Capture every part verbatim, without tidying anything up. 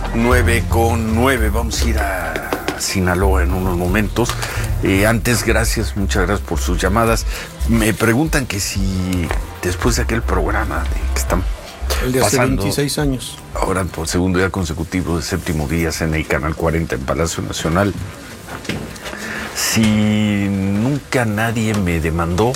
nueve con nueve. Vamos a ir a Sinaloa en unos momentos. Eh, antes, gracias, muchas gracias por sus llamadas. Me preguntan que si después de aquel programa de que están el de hace pasando, veintiséis años. Ahora por segundo día consecutivo de séptimo día en el Canal cuarenta en Palacio Nacional, si nunca nadie me demandó.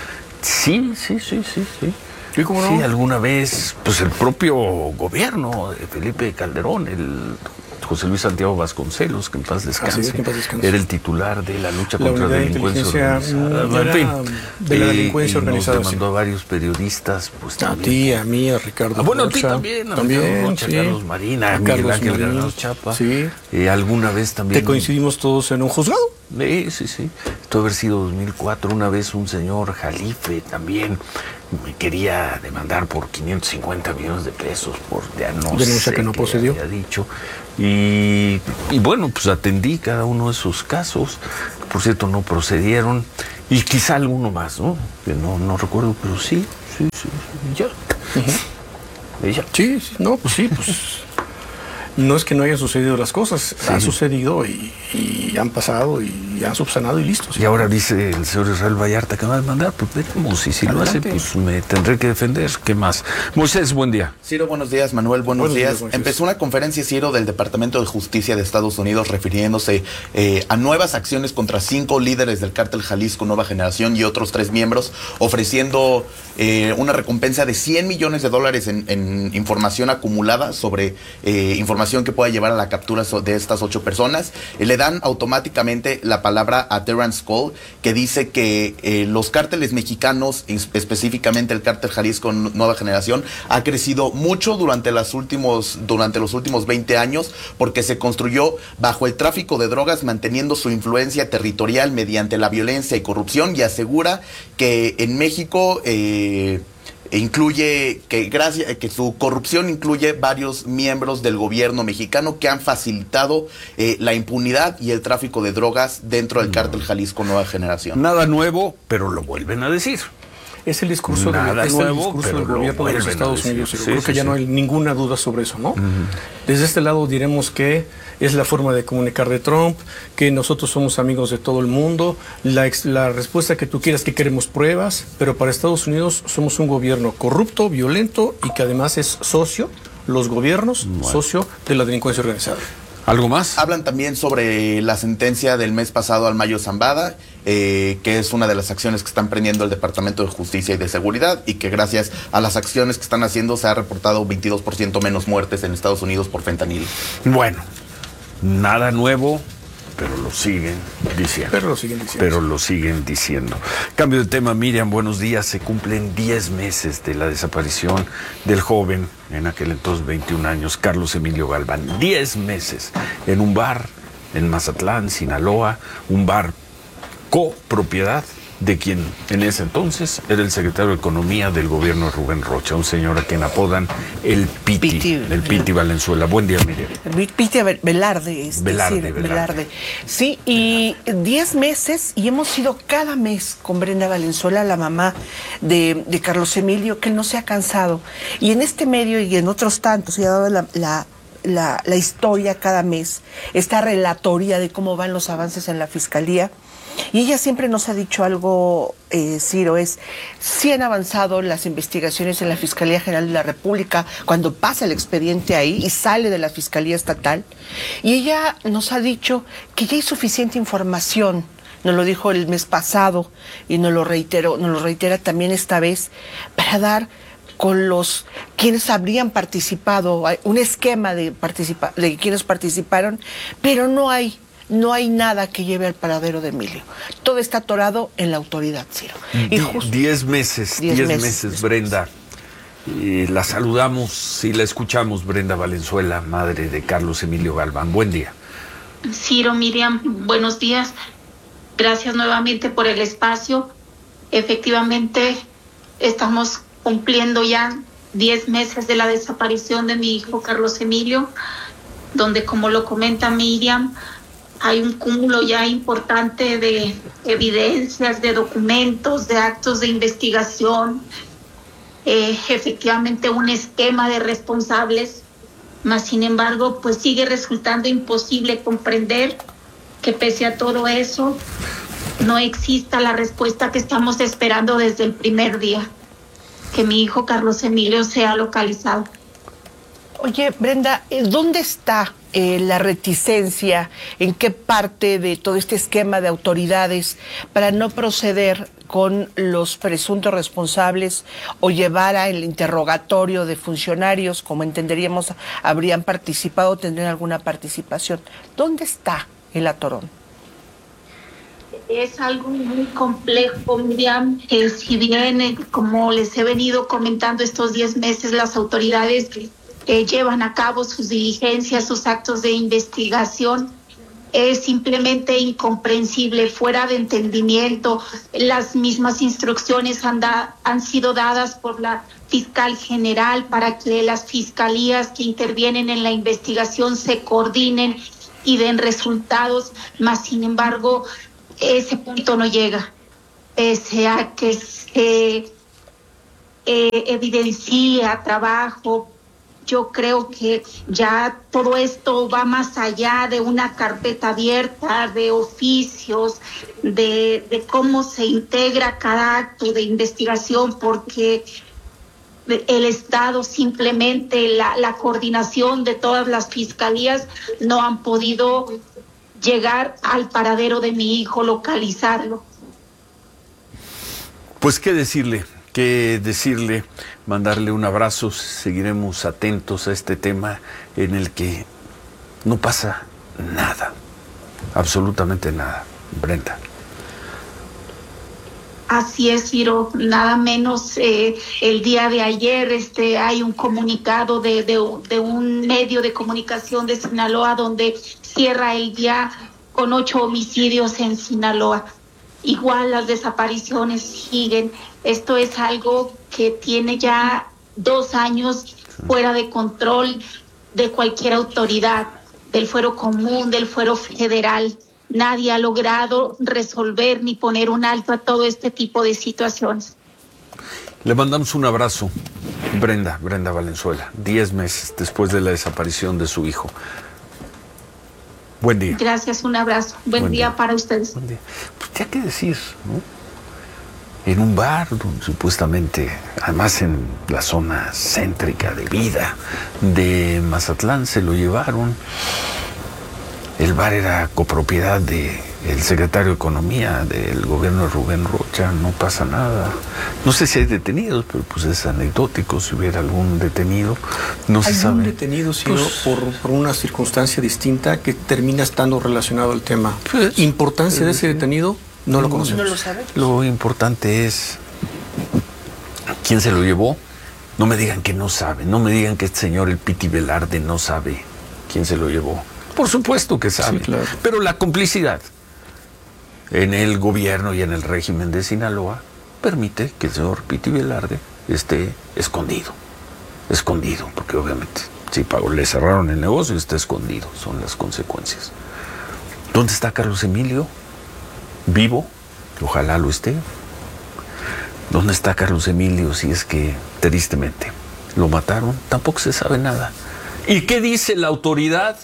Sí, sí, sí, sí, sí. ¿Sí, cómo no? Sí, alguna vez, pues el propio gobierno de Felipe Calderón, el José Luis Santiago Vasconcelos, que en paz descanse, sí, que en paz descanse. era el titular de la lucha la contra la delincuencia organizada. En fin, de la delincuencia eh, organizada. Nos demandó sí. a varios periodistas, pues a ti, a mí, a Ricardo. Ah, bueno, Rocha, a ti también, a también, Rocha, sí. a Carlos Marina, a, a Miguel Carlos Ángel Marín, Granados Chapa. Sí. Eh, alguna vez también. ¿Te coincidimos todos en un juzgado? Sí, sí, sí. Esto haber sido dos mil cuatro. Una vez un señor Jalife también me quería demandar por quinientos cincuenta millones de pesos por ya no denuncia sé que no procedió. Había dicho. Y, y bueno, pues atendí cada uno de esos casos. Por cierto, no procedieron. Y quizá alguno más, ¿no? Que no, no recuerdo, pero sí, sí, sí. Ya. Uh-huh. Y ya. Sí, sí, no, pues sí, pues. No es que no hayan sucedido las cosas, sí. han sucedido y, y han pasado y han subsanado y listo. ¿Sí? Y ahora dice el señor Israel Vallarta que va a demandar, pues veremos, y si Adelante. Lo hace, pues me tendré que defender. ¿Qué más? Moisés, buen día. Ciro, buenos días. Manuel, buenos, buenos días. días Empezó una conferencia, Ciro, del Departamento de Justicia de Estados Unidos refiriéndose eh, a nuevas acciones contra cinco líderes del cártel Jalisco Nueva Generación y otros tres miembros, ofreciendo eh, una recompensa de cien millones de dólares en, en información acumulada sobre eh, información que pueda llevar a la captura de estas ocho personas. Eh, le dan automáticamente la palabra a Terrence Cole, que dice que eh, los cárteles mexicanos, específicamente el cártel Jalisco Nueva Generación, ha crecido mucho durante, las últimos, durante los últimos veinte años, porque se construyó bajo el tráfico de drogas, manteniendo su influencia territorial mediante la violencia y corrupción, y asegura que en México eh, incluye que gracias que su corrupción incluye varios miembros del gobierno mexicano que han facilitado eh, la impunidad y el tráfico de drogas dentro del cártel Jalisco Nueva Generación. Nada nuevo, pero lo vuelven a decir. Es el discurso, Nada de, es nuevo, el discurso del gobierno de los Estados Unidos. Sí, Creo sí, que ya sí. no hay ninguna duda sobre eso, ¿no? Uh-huh. Desde este lado diremos que es la forma de comunicar de Trump, que nosotros somos amigos de todo el mundo, la, la respuesta que tú quieras, que queremos pruebas, pero para Estados Unidos somos un gobierno corrupto, violento y que además es socio, los gobiernos, bueno. socio de la delincuencia organizada. ¿Algo más? Hablan también sobre la sentencia del mes pasado al Mayo Zambada, eh, que es una de las acciones que están prendiendo el Departamento de Justicia y de Seguridad, y que gracias a las acciones que están haciendo se ha reportado veintidós por ciento menos muertes en Estados Unidos por fentanilo. Bueno, nada nuevo, pero lo siguen diciendo. Pero lo siguen diciendo. Pero lo siguen diciendo. Cambio de tema, Miriam, buenos días. Se cumplen diez meses de la desaparición del joven, en aquel entonces veintiún años, Carlos Emilio Galván. diez meses en un bar en Mazatlán, Sinaloa, un bar copropiedad de quien en ese entonces era el secretario de Economía del gobierno de Rubén Rocha, un señor a quien apodan el Piti, Piti el Piti Valenzuela. Buen día, Miriam. Piti Velarde, es Velarde, decir, Velarde. Velarde. Sí, y diez meses, y hemos ido cada mes con Brenda Valenzuela, la mamá de, de Carlos Emilio, que él no se ha cansado. Y en este medio y en otros tantos, y ha dado la, la La, la historia cada mes, esta relatoría de cómo van los avances en la Fiscalía. Y ella siempre nos ha dicho algo, eh, Ciro, es si han avanzado las investigaciones en la Fiscalía General de la República cuando pasa el expediente ahí y sale de la Fiscalía Estatal. Y ella nos ha dicho que ya hay suficiente información, nos lo dijo el mes pasado y nos lo reiteró, nos lo reitera también esta vez, para dar con los quienes habrían participado, un esquema de, participa, de quienes participaron, pero no hay no hay nada que lleve al paradero de Emilio. Todo está atorado en la autoridad, Ciro. Y justo, diez meses, diez, diez meses, meses Brenda. Y la saludamos y la escuchamos, Brenda Valenzuela, madre de Carlos Emilio Galván. Buen día. Ciro, Miriam, buenos días. Gracias nuevamente por el espacio. Efectivamente, estamos cumpliendo ya diez meses de la desaparición de mi hijo Carlos Emilio, donde, como lo comenta Miriam, hay un cúmulo ya importante de evidencias, de documentos, de actos de investigación, eh, efectivamente un esquema de responsables Mas, sin embargo, pues sigue resultando imposible comprender que pese a todo eso, no exista la respuesta que estamos esperando desde el primer día, que mi hijo Carlos Emilio sea localizado. Oye, Brenda, ¿dónde está eh, la reticencia? ¿En qué parte de todo este esquema de autoridades para no proceder con los presuntos responsables o llevar al interrogatorio de funcionarios, como entenderíamos, habrían participado, tendrían alguna participación? ¿Dónde está el atorón? Es algo muy complejo, Miriam. Eh, si bien, eh, como les he venido comentando estos diez meses, las autoridades eh, llevan a cabo sus diligencias, sus actos de investigación, es simplemente incomprensible, fuera de entendimiento. Las mismas instrucciones han, da, han sido dadas por la fiscal general para que las fiscalías que intervienen en la investigación se coordinen y den resultados, mas sin embargo ese punto no llega, pese a que se eh, evidencia trabajo. Yo creo que ya todo esto va más allá de una carpeta abierta, de oficios, de, de cómo se integra cada acto de investigación, porque el Estado simplemente, la, la coordinación de todas las fiscalías no han podido llegar al paradero de mi hijo, localizarlo. Pues qué decirle, qué decirle, mandarle un abrazo. Seguiremos atentos a este tema en el que no pasa nada, absolutamente nada. Brenda. Así es, Ciro, nada menos eh, el día de ayer este, hay un comunicado de, de, de un medio de comunicación de Sinaloa donde cierra el día con ocho homicidios en Sinaloa. Igual las desapariciones siguen. Esto es algo que tiene ya dos años fuera de control de cualquier autoridad, del fuero común, del fuero federal. Nadie ha logrado resolver ni poner un alto a todo este tipo de situaciones. Le mandamos un abrazo, Brenda, Brenda Valenzuela, diez meses después de la desaparición de su hijo. Buen día. Gracias, un abrazo. Buen, Buen día, día para ustedes. Buen día. Pues ya qué decir, ¿no? En un bar, donde supuestamente, además en la zona céntrica de vida de Mazatlán, se lo llevaron. El bar era copropiedad del secretario de Economía del gobierno de Rubén Rocha, no pasa nada. No sé si hay detenidos, pero pues es anecdótico si hubiera algún detenido, no se sabe. Hay un detenido, sino pues, por, por una circunstancia distinta que termina estando relacionado al tema. Pues, ¿Importancia eh, de ese detenido? No lo conocemos. ¿No lo sabe? Lo importante es quién se lo llevó. No me digan que no sabe, no me digan que este señor, el Piti Velarde, no sabe quién se lo llevó. Por supuesto que sabe, sí, claro. Pero la complicidad en el gobierno y en el régimen de Sinaloa permite que el señor Piti Velarde esté escondido, escondido, porque obviamente si pagó, le cerraron el negocio y está escondido, son las consecuencias. ¿Dónde está Carlos Emilio? ¿Vivo? Ojalá lo esté. ¿Dónde está Carlos Emilio si es que tristemente lo mataron? Tampoco se sabe nada. ¿Y qué dice la autoridad?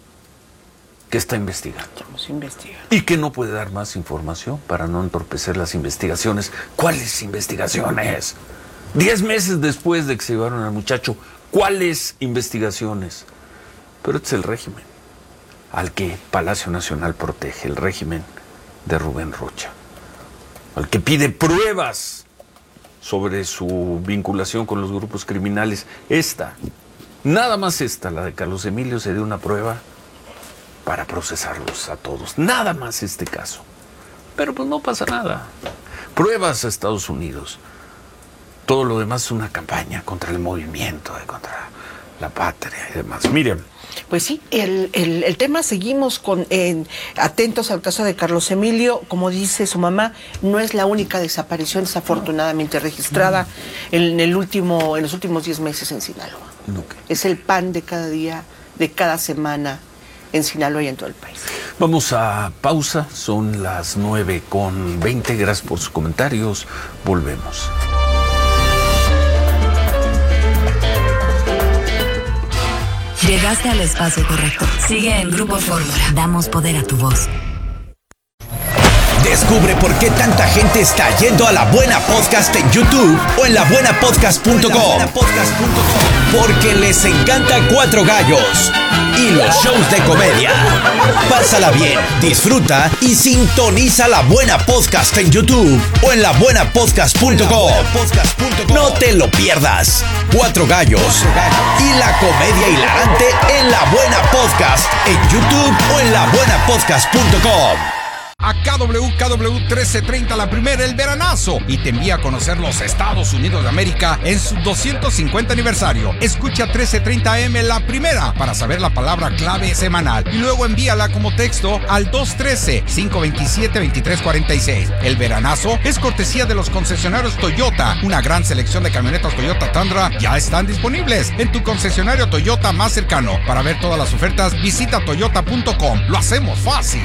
Que está investigando. Y que no puede dar más información para no entorpecer las investigaciones. ¿Cuáles investigaciones? Diez meses después de que se llevaron al muchacho, ¿cuáles investigaciones? Pero este es el régimen al que Palacio Nacional protege, el régimen de Rubén Rocha, al que pide pruebas sobre su vinculación con los grupos criminales. Esta, nada más esta, la de Carlos Emilio, sería una prueba para procesarlos a todos. Nada más este caso. Pero pues no pasa nada. Pruebas a Estados Unidos. Todo lo demás es una campaña contra el movimiento, contra la patria y demás. Miren. Pues sí, el, el, el tema, seguimos con eh, atentos al caso de Carlos Emilio. Como dice su mamá, no es la única desaparición desafortunadamente registrada no. en, el último, en los últimos diez meses en Sinaloa. Okay. Es el pan de cada día, de cada semana en Sinaloa y en todo el país. Vamos a pausa, son las nueve con veinte. Gracias por sus comentarios. Volvemos. Llegaste al espacio correcto. Sigue en Grupo Fórmula. Damos poder a tu voz. Descubre por qué tanta gente está yendo a La Buena Podcast en YouTube o en la buena podcast punto com. Porque les encanta Cuatro Gallos y los shows de comedia. Pásala bien, disfruta y sintoniza La Buena Podcast en YouTube o en la buena podcast punto com. No te lo pierdas. Cuatro Gallos y la comedia hilarante en La Buena Podcast en YouTube o en la buena podcast punto com. A K W K W trece treinta La Primera, el veranazo, y te envía a conocer los Estados Unidos de América en su doscientos cincuenta aniversario. Escucha trece treinta A M La Primera para saber la palabra clave semanal y luego envíala como texto al dos uno tres, cinco dos siete, dos tres cuatro seis. El veranazo es cortesía de los concesionarios Toyota. Una gran selección de camionetas Toyota Tundra ya están disponibles en tu concesionario Toyota más cercano. Para ver todas las ofertas, visita toyota punto com. Lo hacemos fácil.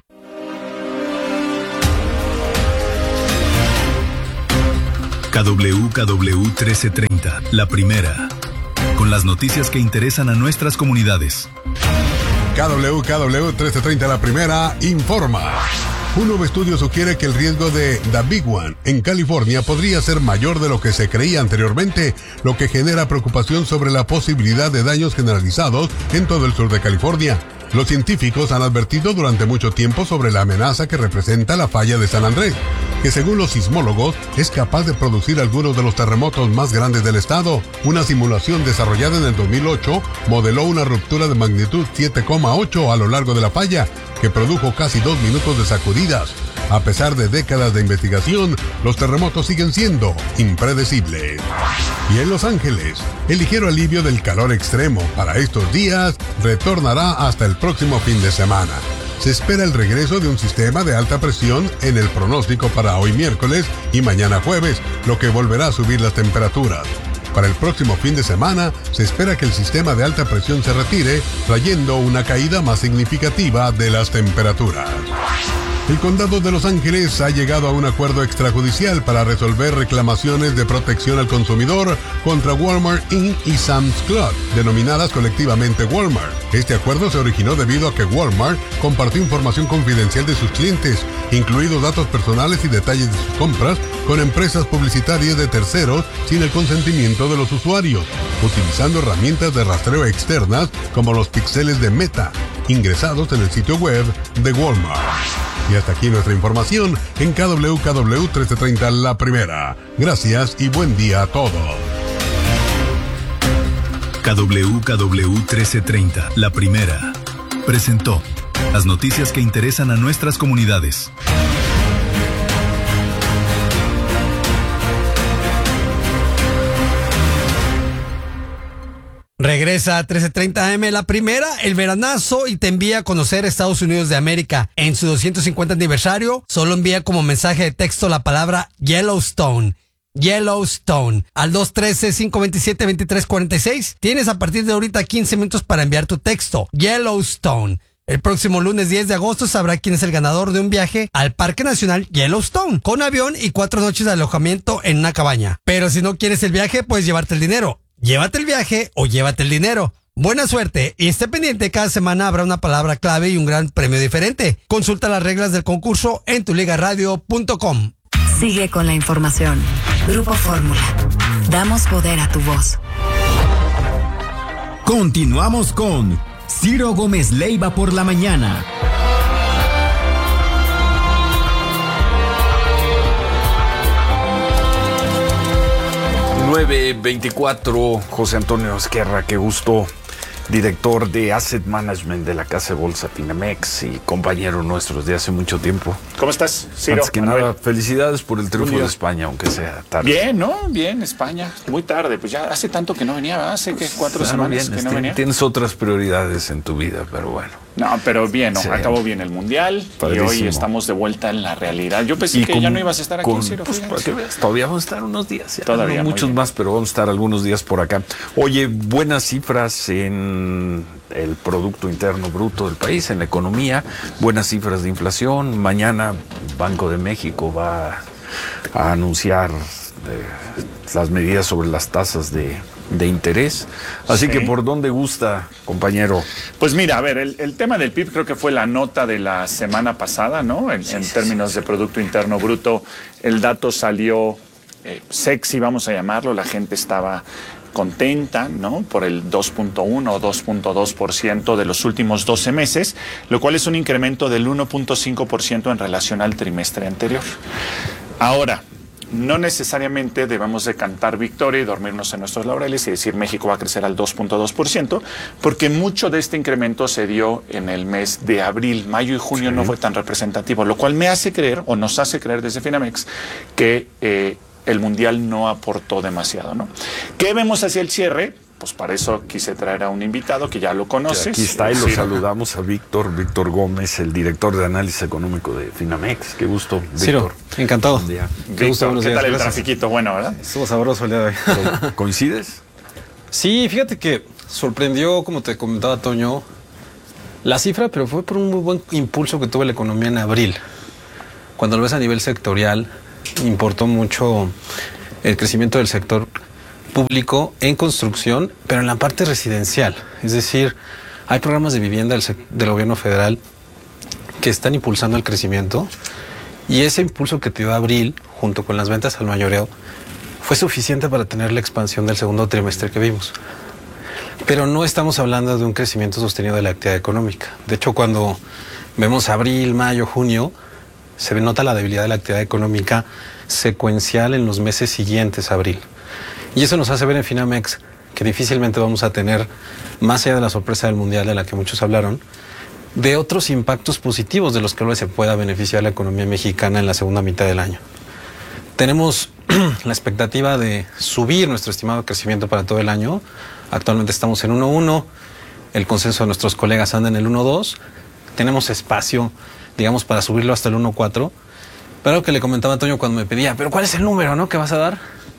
K W K W trece treinta, La Primera, con las noticias que interesan a nuestras comunidades. K W K W trece treinta, La Primera, informa. Un nuevo estudio sugiere que el riesgo de The Big One en California podría ser mayor de lo que se creía anteriormente, lo que genera preocupación sobre la posibilidad de daños generalizados en todo el sur de California. Los científicos han advertido durante mucho tiempo sobre la amenaza que representa la falla de San Andrés, que según los sismólogos es capaz de producir algunos de los terremotos más grandes del estado. Una simulación desarrollada en el dos mil ocho modeló una ruptura de magnitud siete coma ocho a lo largo de la falla, que produjo casi dos minutos de sacudidas. A pesar de décadas de investigación, los terremotos siguen siendo impredecibles. Y en Los Ángeles, el ligero alivio del calor extremo para estos días retornará hasta el próximo fin de semana. Se espera el regreso de un sistema de alta presión en el pronóstico para hoy miércoles y mañana jueves, lo que volverá a subir las temperaturas. Para el próximo fin de semana, se espera que el sistema de alta presión se retire, trayendo una caída más significativa de las temperaturas. El condado de Los Ángeles ha llegado a un acuerdo extrajudicial para resolver reclamaciones de protección al consumidor contra Walmart incorporated y Sam's Club, denominadas colectivamente Walmart. Este acuerdo se originó debido a que Walmart compartió información confidencial de sus clientes, incluidos datos personales y detalles de sus compras, con empresas publicitarias de terceros sin el consentimiento de los usuarios, utilizando herramientas de rastreo externas como los píxeles de Meta, ingresados en el sitio web de Walmart. Y hasta aquí nuestra información en K W K W trece treinta La Primera. Gracias y buen día a todos. K W K W trece treinta La Primera presentó las noticias que interesan a nuestras comunidades. Regresa a trece treinta A M La Primera, el veranazo, y te envía a conocer Estados Unidos de América. En su doscientos cincuenta aniversario, solo envía como mensaje de texto la palabra Yellowstone. Yellowstone al dos uno tres, cinco dos siete, dos tres cuatro seis. Tienes a partir de ahorita quince minutos para enviar tu texto. Yellowstone. El próximo lunes diez de agosto sabrá quién es el ganador de un viaje al Parque Nacional Yellowstone, con avión y cuatro noches de alojamiento en una cabaña. Pero si no quieres el viaje, puedes llevarte el dinero. Llévate el viaje o llévate el dinero. Buena suerte y esté pendiente, cada semana habrá una palabra clave y un gran premio diferente. Consulta las reglas del concurso en tu liga radio punto com. Sigue con la información. Grupo Fórmula. Damos poder a tu voz. Continuamos con Ciro Gómez Leiva por la mañana. nueve veinticuatro, José Antonio Esquerra, qué gusto, director de Asset Management de la Casa de Bolsa Finamex y compañero nuestro desde hace mucho tiempo. ¿Cómo estás, Ciro? Antes que Manuel. nada, felicidades por el triunfo de España, aunque sea tarde. Bien, ¿no? Bien, España. Muy tarde, pues ya hace tanto que no venía, ¿verdad? Hace que cuatro Claro, semanas vienes, que no venía. Tienes otras prioridades en tu vida, pero bueno. No, pero bien, ¿no? Sí. Acabó bien el Mundial. Padrísimo. Y hoy estamos de vuelta en la realidad. Yo pensé Y que con- ya no ibas a estar aquí, con- Ciro. pues, fíjate. para que veas, todavía vamos a estar unos días. ya, Todavía, no muy muchos bien. más, pero vamos a estar algunos días por acá. Oye, buenas cifras en el Producto Interno Bruto del país, en la economía, buenas cifras de inflación. Mañana Banco de México va a anunciar eh, las medidas sobre las tasas de de interés. Así Sí. que, ¿por dónde gusta, compañero? Pues mira, a ver, el, el tema del P I B creo que fue la nota de la semana pasada, ¿no? En, en términos de Producto Interno Bruto, el dato salió eh, sexy, vamos a llamarlo, la gente estaba contenta, ¿no? Por el dos punto uno o dos punto dos por ciento de los últimos doce meses, lo cual es un incremento del uno punto cinco por ciento en relación al trimestre anterior. Ahora, no necesariamente debemos de cantar victoria y dormirnos en nuestros laureles y decir México va a crecer al dos punto dos por ciento, porque mucho de este incremento se dio en el mes de abril. Mayo y junio sí. no fue tan representativo, lo cual me hace creer, o nos hace creer desde Finamex, que eh, el Mundial no aportó demasiado, ¿no? ¿Qué vemos hacia el cierre? Pues para eso quise traer a un invitado que ya lo conoces. Aquí está y lo sí. saludamos a Víctor, Víctor Gómez, el director de análisis económico de Finamex. Qué gusto, Víctor. Ciro, encantado. Buen día. Qué, gusto, ¿qué tal el Gracias. trafiquito? Bueno, ¿verdad? Estuvo sabroso el día de hoy. ¿Coincides? Sí, fíjate que sorprendió, como te comentaba Toño, la cifra, pero fue por un muy buen impulso que tuvo la economía en abril. Cuando lo ves a nivel sectorial, importó mucho el crecimiento del sector público en construcción, pero en la parte residencial. Es decir, hay programas de vivienda del, del gobierno federal que están impulsando el crecimiento, y ese impulso que te dio abril, junto con las ventas al mayoreo, fue suficiente para tener la expansión del segundo trimestre que vimos. Pero no estamos hablando de un crecimiento sostenido de la actividad económica. De hecho, cuando vemos abril, mayo, junio, se nota la debilidad de la actividad económica secuencial en los meses siguientes a abril. Y eso nos hace ver en Finamex que difícilmente vamos a tener, más allá de la sorpresa del Mundial de la que muchos hablaron, de otros impactos positivos de los que se pueda beneficiar la economía mexicana en la segunda mitad del año. Tenemos la expectativa de subir nuestro estimado crecimiento para todo el año. Actualmente estamos en uno punto uno, el consenso de nuestros colegas anda en el uno punto dos. Tenemos espacio, digamos, para subirlo hasta el uno punto cuatro. Pero lo que le comentaba a Toño cuando me pedía, ¿pero cuál es el número, no, que vas a dar?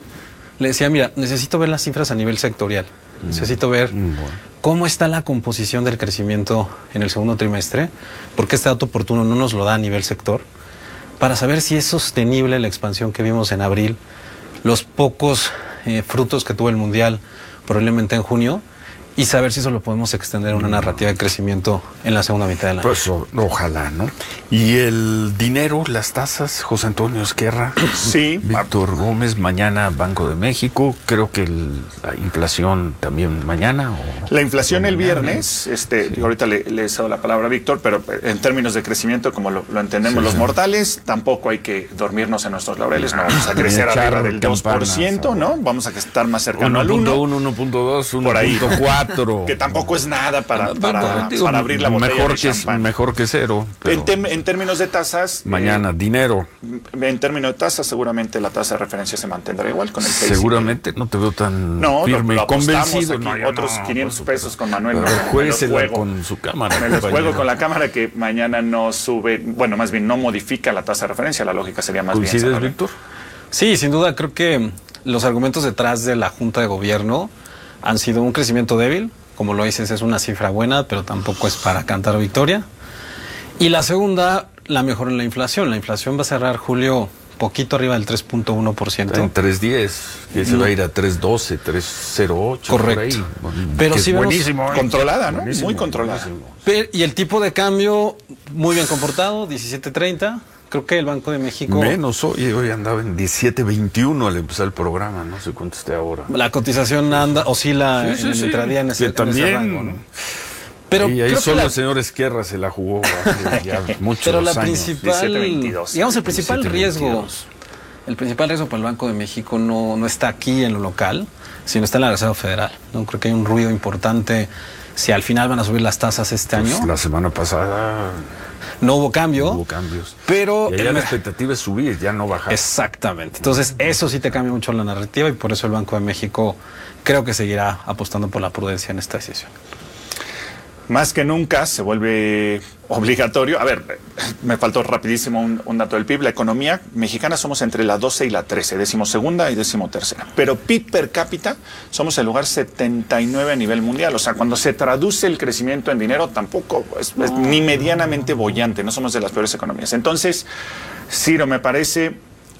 Le decía, mira, necesito ver las cifras a nivel sectorial. Mm. Necesito ver mm, bueno. cómo está la composición del crecimiento en el segundo trimestre, porque este dato oportuno no nos lo da a nivel sector, para saber si es sostenible la expansión que vimos en abril, los pocos eh, frutos que tuvo el Mundial probablemente en junio, y saber si eso lo podemos extender a una narrativa de crecimiento en la segunda mitad del año. Pues o, ojalá, ¿no? Y el dinero, las tasas, José Antonio Esquerra, sí, Víctor Gómez, mañana Banco de México, creo que el, la inflación también mañana. ¿O? La inflación el viernes, este, sí. ahorita le, le he dado la palabra a Víctor, pero en términos de crecimiento, como lo, lo entendemos sí, los sí. mortales, tampoco hay que dormirnos en nuestros laureles, no vamos a crecer arriba del dos por ciento, ¿no? Vamos a estar más cercano al uno. uno punto uno, uno punto cuatro. Que tampoco es nada para, para, digo, para abrir la botella mejor de que champán. Mejor que cero. En, tem, en términos de tasas... Mañana, eh, dinero. En términos de tasas, seguramente la tasa de referencia se mantendrá igual con el seis. Seguramente, no te veo tan no, firme lo, y convencido. Aquí, no, otros no, quinientos pesos con Manuel. No, jueguesela con su cámara. Me los juego con la cámara que mañana no sube, bueno, más bien no modifica la tasa de referencia, la lógica sería más bien... ¿Coincides, Víctor? Sí, sin duda, creo que los argumentos detrás de la Junta de Gobierno han sido un crecimiento débil. Como lo dices, es una cifra buena, pero tampoco es para cantar victoria. Y la segunda, la mejora en la inflación. La inflación va a cerrar julio poquito arriba del tres punto uno por ciento. En tres punto diez, que se no. va a ir a tres punto doce, tres punto cero ocho. Correcto. Por ahí. Pero sí vemos buenísimo, ¿eh? Controlada, ¿no? Buenísimo, muy controlada. Pero, y el tipo de cambio muy bien comportado, diecisiete treinta. Creo que el Banco de México... Menos hoy, hoy andaba en diecisiete veintiuno al empezar el programa, no sé cuánto esté ahora. La cotización anda, oscila sí, sí, en el sí. intradía en ese, que también, en ese rango, ¿no? Pero y ahí solo la... el señor Esquerra se la jugó hace ya muchos Pero la años. principal, digamos, el principal riesgo, el principal riesgo para el Banco de México no, no está aquí en lo local, sino está en la Reserva Federal. No creo que hay un ruido importante si al final van a subir las tasas este pues año. La semana pasada... No hubo cambio. No hubo cambios. Pero y allá el... la expectativa es subir, ya no bajar. Exactamente. Entonces, eso sí te cambia mucho la narrativa y por eso el Banco de México creo que seguirá apostando por la prudencia en esta decisión. Más que nunca se vuelve obligatorio. A ver, me faltó rapidísimo un, un dato del P I B. La economía mexicana somos entre la doce y la trece, decimosegunda y decimotercera. Pero P I B per cápita somos el lugar setenta y nueve a nivel mundial. O sea, cuando se traduce el crecimiento en dinero, tampoco es, es ni medianamente boyante. No somos de las peores economías. Entonces, Ciro, me parece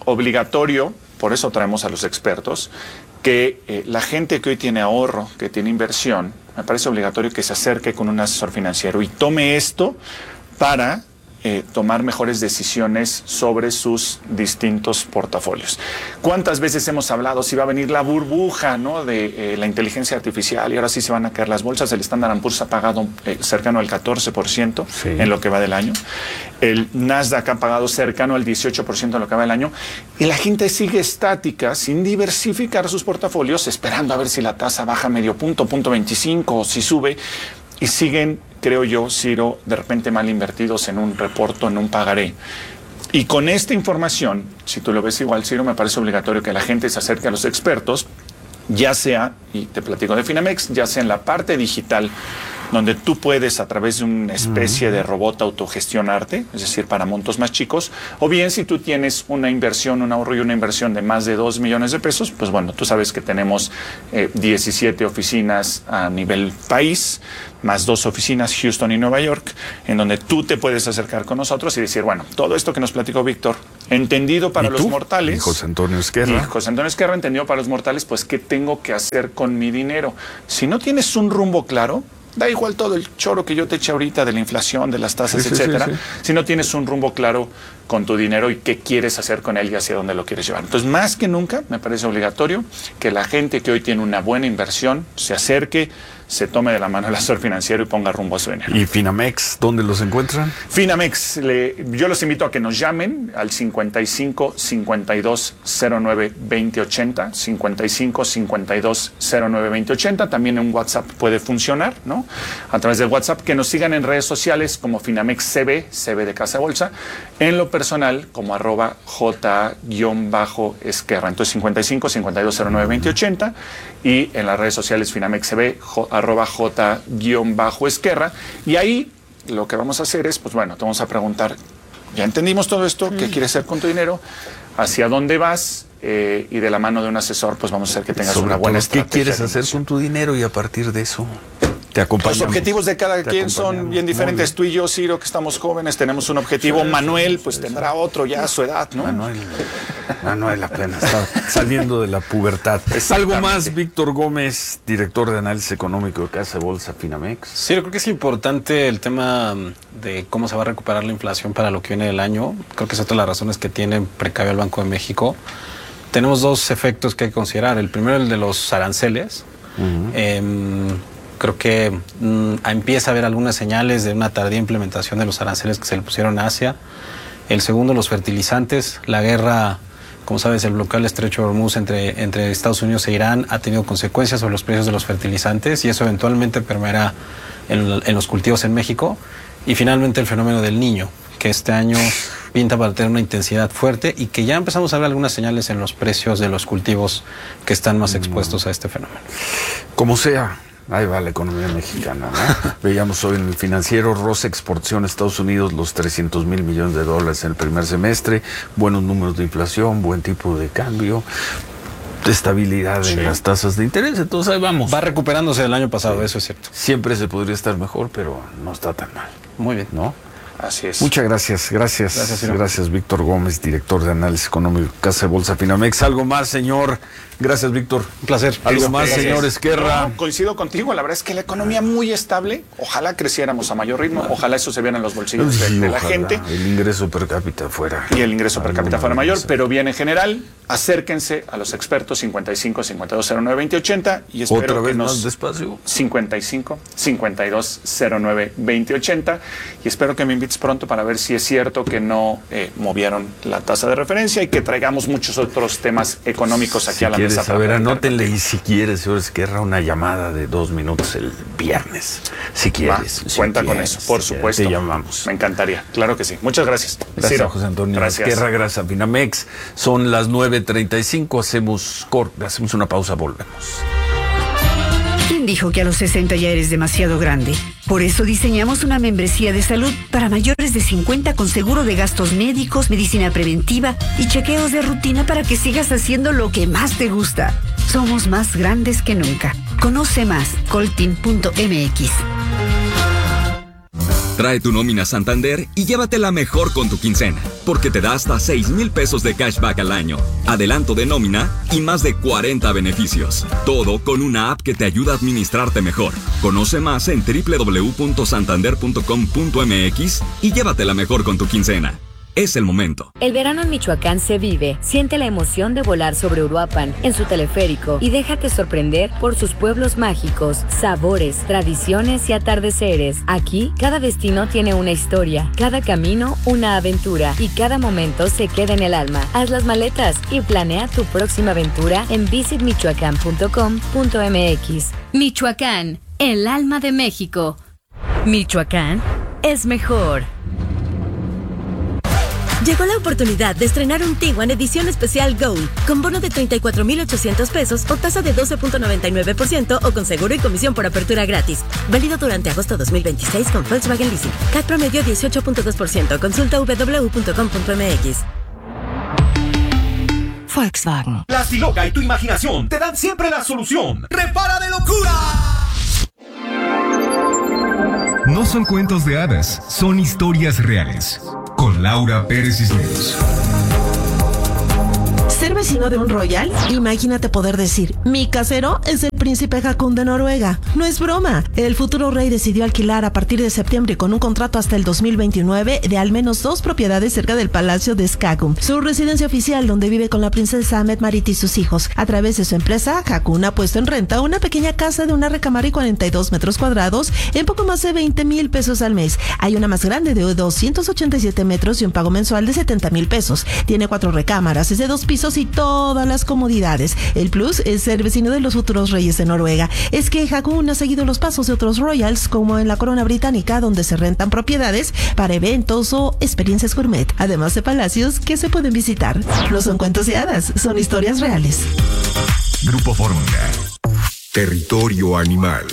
obligatorio, por eso traemos a los expertos, que eh, la gente que hoy tiene ahorro, que tiene inversión, me parece obligatorio que se acerque con un asesor financiero y tome esto para Eh, tomar mejores decisiones sobre sus distintos portafolios. ¿Cuántas veces hemos hablado si va a venir la burbuja, ¿no?, de eh, la inteligencia artificial y ahora sí se van a caer las bolsas? El Standard and Poor's ha pagado eh, cercano al catorce por ciento sí. en lo que va del año. El Nasdaq ha pagado cercano al dieciocho por ciento en lo que va del año. Y la gente sigue estática, sin diversificar sus portafolios, esperando a ver si la tasa baja medio punto, punto veinticinco o si sube. Y siguen, creo yo, Ciro, de repente mal invertidos en un reporto, en un pagaré. Y con esta información, si tú lo ves igual, Ciro, me parece obligatorio que la gente se acerque a los expertos, ya sea, y te platico de Finamex, ya sea en la parte digital, donde tú puedes a través de una especie de robot autogestionarte, es decir, para montos más chicos, o bien si tú tienes una inversión, un ahorro y una inversión de más de dos millones de pesos, pues bueno, tú sabes que tenemos eh, diecisiete oficinas a nivel país, más dos oficinas, Houston y Nueva York, en donde tú te puedes acercar con nosotros y decir, bueno, todo esto que nos platicó Víctor, entendido para los mortales. Y José Antonio Esquerra. Y José Antonio Esquerra, entendido para los mortales, pues, ¿qué tengo que hacer con mi dinero? Si no tienes un rumbo claro, da igual todo el choro que yo te eche ahorita de la inflación, de las tasas, sí, etcétera. Sí, sí, sí. Si no tienes un rumbo claro con tu dinero y qué quieres hacer con él y hacia dónde lo quieres llevar. Entonces, más que nunca, me parece obligatorio que la gente que hoy tiene una buena inversión se acerque, se tome de la mano el asesor financiero y ponga rumbo a su dinero. ¿Y Finamex, dónde los encuentran? Finamex, le, yo los invito a que nos llamen al cincuenta y cinco, cincuenta y dos, cero nueve, veinte ochenta, cincuenta y cinco, cincuenta y dos, cero nueve, veinte ochenta. También en WhatsApp puede funcionar, ¿no? A través de WhatsApp, que nos sigan en redes sociales como Finamex C B, C B de Casa Bolsa, en lo personal como arroba J-Esquerra. Entonces cincuenta y cinco, cincuenta y dos, cero nueve, veinte ochenta y en las redes sociales Finamex C B, arroba J-Esquerra. Y ahí lo que vamos a hacer es, pues bueno, te vamos a preguntar, ya entendimos todo esto, ¿qué quieres hacer con tu dinero? ¿Hacia dónde vas? Eh, y de la mano de un asesor, pues vamos a hacer que tengas Sobre una buena todo, estrategia. ¿qué quieres hacer con tu dinero? Y a partir de eso te acompañamos. Los objetivos de cada quien son bien diferentes. Bien. Tú y yo, Ciro, que estamos jóvenes, tenemos un objetivo. Sí, Manuel, pues sí, tendrá sí. otro ya a su edad, ¿no? Manuel, Manuel apenas está saliendo de la pubertad. ¿Algo más, Víctor Gómez, director de análisis económico de Casa Bolsa Finamex? Sí, yo creo que es importante el tema de cómo se va a recuperar la inflación para lo que viene del año. Creo que es otra de las razones que tiene precavido el Banco de México. Tenemos dos efectos que hay que considerar. El primero, el de los aranceles. Uh-huh. eh, Creo que mmm, empieza a haber algunas señales de una tardía implementación de los aranceles que se le pusieron a Asia. El segundo, los fertilizantes. La guerra, como sabes, el bloqueo del estrecho de Hormuz entre, entre Estados Unidos e Irán ha tenido consecuencias sobre los precios de los fertilizantes y eso eventualmente permeará en, en los cultivos en México. Y finalmente el fenómeno del Niño, que este año pinta para tener una intensidad fuerte y que ya empezamos a ver algunas señales en los precios de los cultivos que están más expuestos a este fenómeno. Como sea, ahí va la economía mexicana, ¿no? Veíamos hoy en el Financiero, Rosa exportó a Estados Unidos los trescientos mil millones de dólares en el primer semestre, buenos números de inflación, buen tipo de cambio, estabilidad sí. en las tasas de interés, entonces ahí vamos. Va recuperándose del año pasado, sí. eso es cierto. Siempre se podría estar mejor, pero no está tan mal. Muy bien. ¿No? Así es. Muchas gracias, gracias. Gracias, gracias Víctor Gómez, director de análisis económico, Casa de Bolsa Finamex. ¿Algo más, señor? Gracias, Víctor. Un placer. ¿Algo más, gracias. Señor Esquerra? No, coincido contigo, la verdad es que la economía muy estable, ojalá creciéramos a mayor ritmo, ojalá eso se viera en los bolsillos de, de la gente. El ingreso per cápita fuera. Y el ingreso per cápita fuera mayor, pero bien en general, acérquense a los expertos cincuenta y cinco, cincuenta y dos, cero nueve, veinte ochenta y espero ¿Otra vez que nos... más despacio? cincuenta y cinco, cincuenta y dos, cero nueve, veinte ochenta y espero que me invites pronto para ver si es cierto que no eh, movieron la tasa de referencia y que traigamos muchos otros temas económicos aquí si a la mesa. A ver, anótenle y si quieres, señor Esquerra, una llamada de dos minutos el viernes, si quieres. Va, si cuenta quieres, con eso, por si supuesto. Te llamamos. Me encaría, claro que sí. Muchas gracias. Gracias, Ciro. José Antonio gracias. Esquerra, gracias a Finamex. Son las nueve treinta y cinco, hacemos, hacemos una pausa, volvemos. ¿Quién dijo que a los sesenta ya eres demasiado grande? Por eso diseñamos una membresía de salud para mayores de cincuenta con seguro de gastos médicos, medicina preventiva y chequeos de rutina para que sigas haciendo lo que más te gusta. Somos más grandes que nunca. Conoce más, coltin punto m x. Trae tu nómina Santander y llévatela mejor con tu quincena. porque te da hasta seis mil pesos de cashback al año, adelanto de nómina y más de cuarenta beneficios. Todo con una app que te ayuda a administrarte mejor. Conoce más en doble u doble u doble u punto santander punto com punto m x y llévatela mejor con tu quincena. Es el momento. El verano en Michoacán se vive. Siente la emoción de volar sobre Uruapan, en su teleférico, y déjate sorprender por sus pueblos mágicos, sabores, tradiciones y atardeceres. Aquí, cada destino tiene una historia, cada camino una aventura, y cada momento se queda en el alma. Haz las maletas y planea tu próxima aventura en visit michoacán punto com punto m x. Michoacán, el alma de México. Michoacán es mejor. Llegó la oportunidad de estrenar un Tiguan edición especial Gold, con bono de treinta y cuatro mil ochocientos pesos o tasa de doce punto noventa y nueve por ciento o con seguro y comisión por apertura gratis. Válido durante agosto dos mil veintiséis con Volkswagen Leasing. C A T promedio dieciocho punto dos por ciento. Consulta doble u doble u doble u punto com punto m x. Volkswagen. La Siloca y tu imaginación te dan siempre la solución. ¡Repara de locura! No son cuentos de hadas, son historias reales. Con Laura Pérez Cisneros. ¿Ser vecino de un royal? Imagínate poder decir, mi casero es el príncipe Haakon de Noruega. No es broma. El futuro rey decidió alquilar a partir de septiembre con un contrato hasta el dos mil veintinueve de al menos dos propiedades cerca del Palacio de Skaggum, su residencia oficial donde vive con la princesa Mette-Marit y sus hijos. A través de su empresa, Haakon ha puesto en renta una pequeña casa de una recámara y cuarenta y dos metros cuadrados en poco más de veinte mil pesos al mes. Hay una más grande de doscientos ochenta y siete metros y un pago mensual de setenta mil pesos. Tiene cuatro recámaras, es de dos pisos y todas las comodidades. El plus es ser vecino de los futuros reyes de Noruega. Es que Haakon ha seguido los pasos de otros royals, como en la corona británica, donde se rentan propiedades para eventos o experiencias gourmet, además de palacios que se pueden visitar. No son cuentos de hadas, son historias reales. Grupo Fórmula. Territorio animal.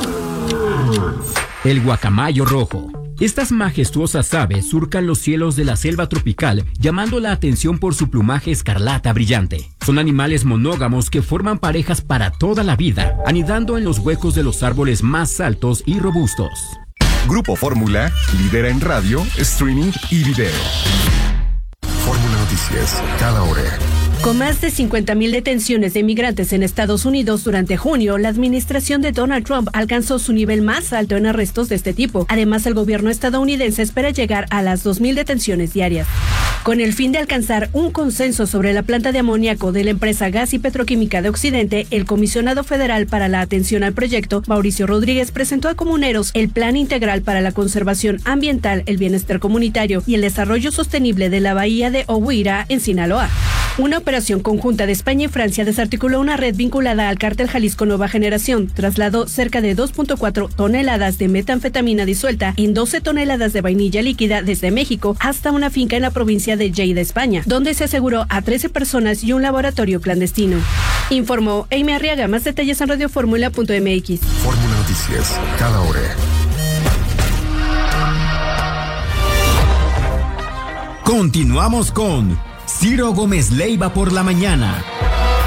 El guacamayo rojo. Estas majestuosas aves surcan los cielos de la selva tropical, llamando la atención por su plumaje escarlata brillante. Son animales monógamos que forman parejas para toda la vida, anidando en los huecos de los árboles más altos y robustos. Grupo Fórmula lidera en radio, streaming y video. Fórmula Noticias, cada hora. Con más de cincuenta mil detenciones de migrantes en Estados Unidos durante junio, la administración de Donald Trump alcanzó su nivel más alto en arrestos de este tipo. Además, el gobierno estadounidense espera llegar a las dos mil detenciones diarias. Con el fin de alcanzar un consenso sobre la planta de amoníaco de la empresa Gas y Petroquímica de Occidente, el comisionado federal para la atención al proyecto, Mauricio Rodríguez, presentó a comuneros el Plan Integral para la Conservación Ambiental, el Bienestar Comunitario y el Desarrollo Sostenible de la Bahía de Oguira, en Sinaloa. Una operación conjunta de España y Francia desarticuló una red vinculada al cártel Jalisco Nueva Generación, trasladó cerca de dos punto cuatro toneladas de metanfetamina disuelta en doce toneladas de vainilla líquida desde México hasta una finca en la provincia de Lleida, España, donde se aseguró a trece personas y un laboratorio clandestino. Informó Amy Arriaga. Más detalles en radioformula punto m x. Fórmula Noticias, cada hora. Continuamos con Ciro Gómez Leiva por la mañana.